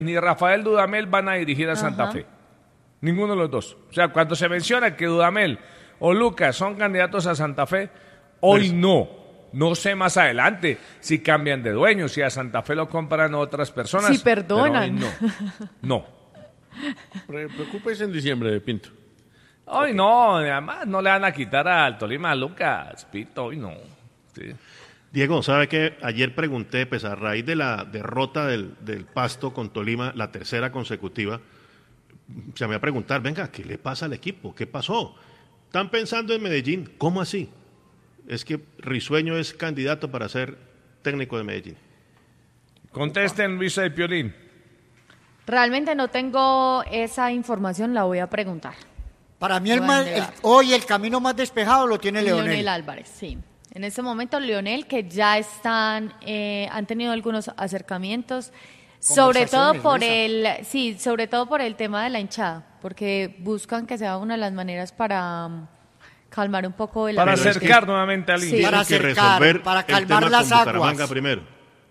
ni Rafael Dudamel van a dirigir a Santa Fe. Ninguno de los dos. O sea, cuando se menciona que Dudamel o Lucas son candidatos a Santa Fe, hoy pues, no. No sé más adelante si cambian de dueño, si a Santa Fe lo compran otras personas. Si perdonan. No. Preocúpese en diciembre, Pinto. Hoy no, además no le van a quitar al Tolima a Lucas, Pinto, hoy no. Sí. Diego, ¿sabe qué? Ayer pregunté, pues a raíz de la derrota del Pasto con Tolima, la tercera consecutiva, se me va a preguntar, venga, ¿qué le pasa al equipo? ¿Qué pasó? ¿Están pensando en Medellín? ¿Cómo así? Es que Risueño es candidato para ser técnico de Medellín. Contesten, Luisa y Piolín. Realmente no tengo esa información, la voy a preguntar. Para mí hoy el camino más despejado lo tiene Leonel. Leonel Álvarez, sí. En este momento Leonel, que ya han tenido algunos acercamientos, sobre todo por el tema de la hinchada, porque buscan que sea una de las maneras para calmar un poco el para acercar nuevamente al hincha. Sí. Para acercar, para calmar las aguas. Primero.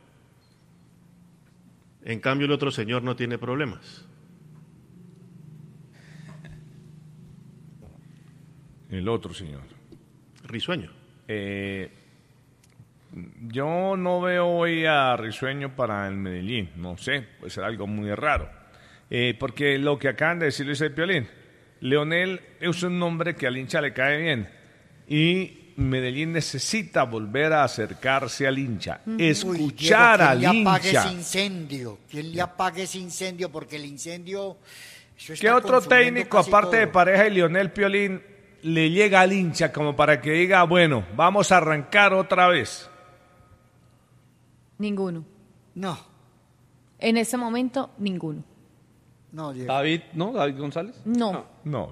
En cambio el otro señor no tiene problemas. El otro señor. Risueño. Yo no veo hoy a Risueño para el Medellín, no sé, puede ser algo muy raro. Porque lo que acaban de decir Luis y Piolín, Leonel es un nombre que al hincha le cae bien y Medellín necesita volver a acercarse al hincha, escuchar al hincha. ¿Quién le apague ese incendio? ¿Quién le apague ese incendio? Porque el incendio... ¿Qué otro técnico, aparte de Pareja y Leonel Piolín, le llega al hincha como para que diga, bueno, vamos a arrancar otra vez? Ninguno. No. En este momento, ninguno. No, Diego. ¿David González? No.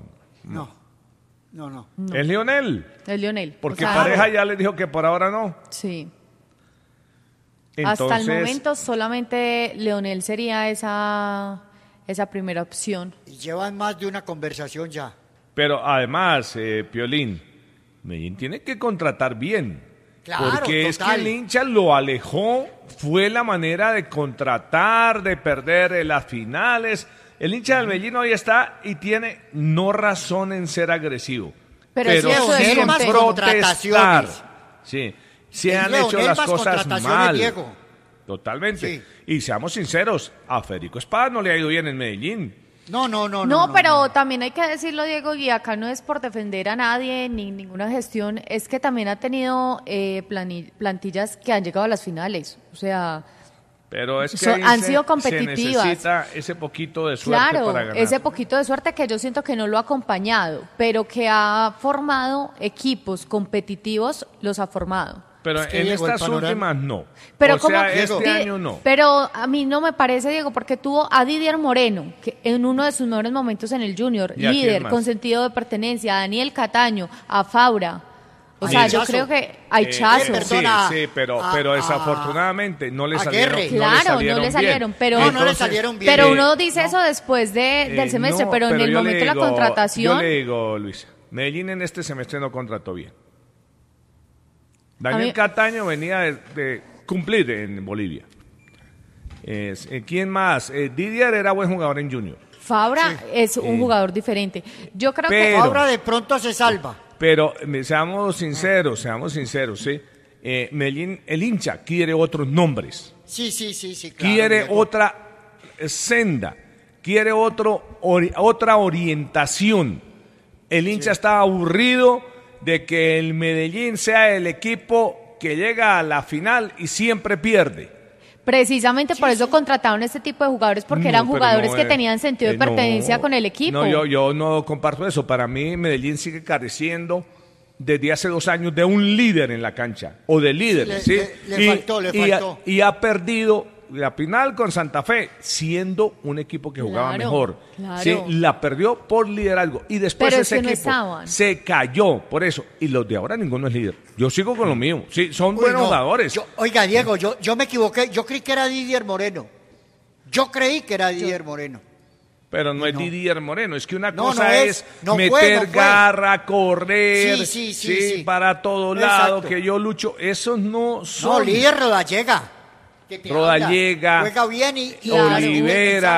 ¿Es Leonel? Es Leonel. Porque Pareja ya le dijo que por ahora no. Sí. Entonces, hasta el momento solamente Leonel sería esa primera opción. Y llevan más de una conversación ya. Pero además, Piolín, Medellín tiene que contratar bien. Claro, porque total. es que el hincha lo alejó, fue la manera de contratar, de perder las finales. El hincha del Medellín hoy está y tiene no razón en ser agresivo. Pero sí en protestar. Sí, se han hecho las cosas mal. Diego. Totalmente. Sí. Y seamos sinceros, a Federico Espada no le ha ido bien en Medellín. No, pero también hay que decirlo, Diego, y acá no es por defender a nadie ni ninguna gestión, es que también ha tenido plantillas que han llegado a las finales, o sea, pero es que han sido competitivas. Se necesita ese poquito de suerte para ganar. Ese poquito de suerte que yo siento que no lo ha acompañado, pero que ha formado equipos competitivos, los ha formado. Pero en estas últimas no. Pero este año no. Pero a mí no me parece, Diego, porque tuvo a Didier Moreno, que en uno de sus mejores momentos en el Junior, líder, con sentido de pertenencia, a Daniel Cataño, a Faura. O sea, yo creo que hay Chazo. Sí, pero desafortunadamente no le salieron bien. Claro, no le salieron, pero no le salieron bien. Pero uno dice eso después del semestre, pero en el momento de la contratación. Yo le digo, Luis, Medellín en este semestre no contrató bien. Daniel Cataño venía de cumplir en Bolivia. ¿Quién más? Didier era buen jugador en Junior. Fabra es un jugador diferente. Yo creo que Fabra de pronto se salva. Pero seamos sinceros, ¿sí? Medellín, el hincha quiere otros nombres. Sí, claro. Quiere otra senda, quiere otra orientación. El hincha está aburrido de que el Medellín sea el equipo que llega a la final y siempre pierde. Precisamente por eso contrataron este tipo de jugadores, porque eran jugadores que tenían sentido de pertenencia con el equipo. No, yo no comparto eso. Para mí, Medellín sigue careciendo desde hace 2 años de un líder en la cancha, o de líderes, ¿sí? Le faltó. Y ha perdido la final con Santa Fe, siendo un equipo que jugaba mejor. Claro. ¿Sí? La perdió por liderazgo. Y después pero ese equipo se cayó por eso. Y los de ahora ninguno es líder. Yo sigo con lo mío. Sí, son buenos jugadores. Oiga, Diego, yo me equivoqué. Yo creí que era Didier Moreno. Pero no es Didier Moreno, es que una cosa es meter garra, correr, sí, para todo lado, que yo lucho. Esos no son. No, líder Rodallega. que te Rodallega, habla, juega bien y Claro. Olivera,